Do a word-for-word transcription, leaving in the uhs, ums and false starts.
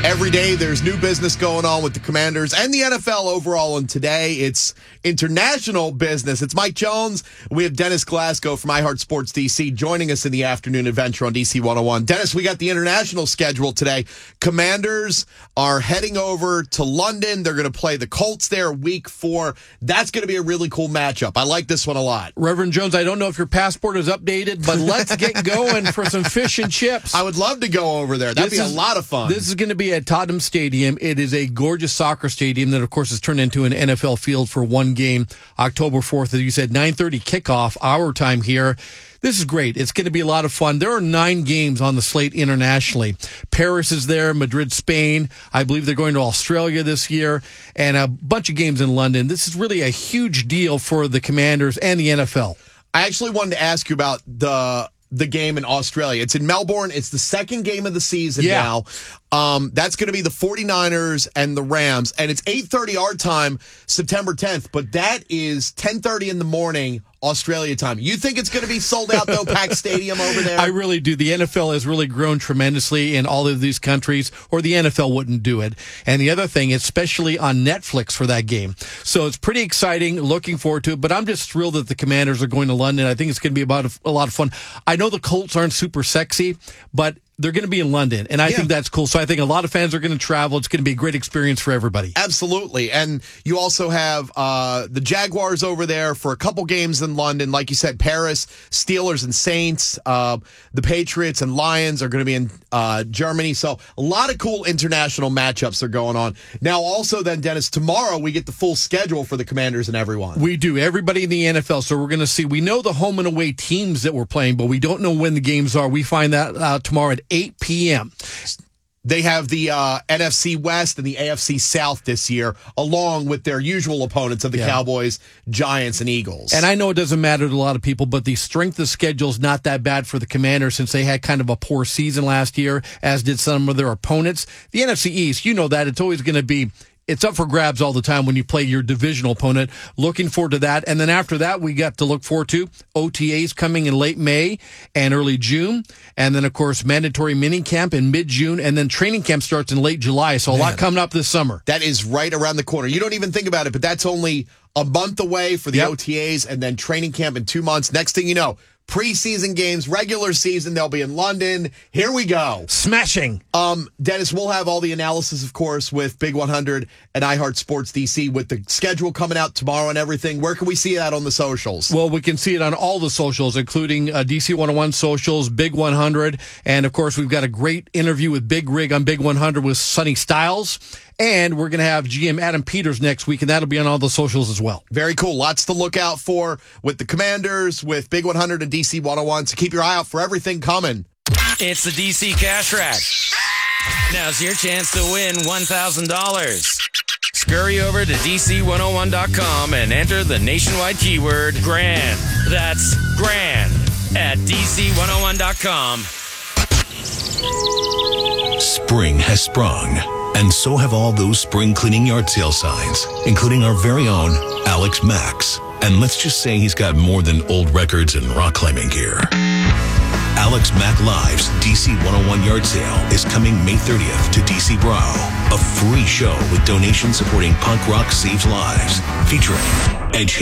Every day there's new business going on with the Commanders and the N F L overall, and today it's international business. It's Mike Jones. We have Dennis Glasgow from iHeart Sports D C joining us in the afternoon adventure on D C one oh one. Dennis, we got the international schedule today. Commanders are heading over to London. They're going to play the Colts there week four. That's going to be a really cool matchup. I like this one a lot. Reverend Jones, I don't know if your passport is updated, but let's get going for some fish and chips. I would love to go over there. That'd This be is- a lot of fun. This is going to be at Tottenham Stadium. It is a gorgeous soccer stadium that, of course, is turned into an N F L field for one game. October fourth, as you said, nine thirty kickoff, our time here. This is great. It's going to be a lot of fun. There are nine games on the slate internationally. Paris is there, Madrid, Spain. I believe they're going to Australia this year, and a bunch of games in London. This is really a huge deal for the Commanders and the N F L. I actually wanted to ask you about the the game in Australia. It's in Melbourne. It's the second game of the season Yeah. now. Um, that's going to be the 49ers and the Rams, and it's eight thirty our time, September tenth, but that is ten thirty in the morning Australia time. You think it's going to be sold out, though, packed stadium over there? I really do. The N F L has really grown tremendously in all of these countries, or the N F L wouldn't do it. And the other thing, especially on Netflix for that game. So it's pretty exciting, looking forward to it, but I'm just thrilled that the Commanders are going to London. I think it's going to be about a, a lot of fun. I know the Colts aren't super sexy, but they're going to be in London, and I Yeah. think that's cool. So I think a lot of fans are going to travel. It's going to be a great experience for everybody. Absolutely. And you also have uh, the Jaguars over there for a couple games in London. Like you said, Paris, Steelers and Saints. Uh, the Patriots and Lions are going to be in uh, Germany. So a lot of cool international matchups are going on. Now also then, Dennis, tomorrow we get the full schedule for the Commanders and everyone. We do. Everybody in the N F L. So we're going to see. We know the home and away teams that we're playing, but we don't know when the games are. We find that out tomorrow at eight p.m. They have the uh, N F C West and the A F C South this year, along with their usual opponents of the Yeah. Cowboys, Giants, and Eagles. And I know it doesn't matter to a lot of people, but the strength of schedule is not that bad for the Commanders since they had kind of a poor season last year, as did some of their opponents. The N F C East, you know that. It's always going to be It's up for grabs all the time when you play your divisional opponent. Looking forward to that. And then after that, we got to look forward to O T As coming in late May and early June. And then, of course, mandatory mini camp in mid-June. And then training camp starts in late July. So a Man. lot coming up this summer. That is right around the corner. You don't even think about it, but that's only a month away for the Yep. O T As, and then training camp in two months. Next thing you know, preseason games, regular season, they'll be in London. Here we go. Smashing. Um, Dennis, we'll have all the analysis, of course, with Big one hundred and iHeart Sports D C with the schedule coming out tomorrow and everything. Where can we see that on the socials? Well, we can see it on all the socials, including uh, D C one oh one socials, Big one hundred. And, of course, we've got a great interview with Big Rig on Big one hundred with Sonny Styles. And we're going to have G M Adam Peters next week, and that'll be on all the socials as well. Very cool. Lots to look out for with the Commanders, with Big one hundred and D C one oh one. So keep your eye out for everything coming. It's the D C Cash Rack. Now's your chance to win one thousand dollars. Scurry over to D C one oh one dot com and enter the nationwide keyword GRAND. That's GRAND at D C one oh one dot com. Spring has sprung, and so have all those spring cleaning yard sale signs, including our very own Alex Max. And let's just say he's got more than old records and rock climbing gear. Alex Mack Live's D C one oh one yard sale is coming May thirtieth to D C Brow, a free show with donations supporting punk rock saves lives, featuring Edge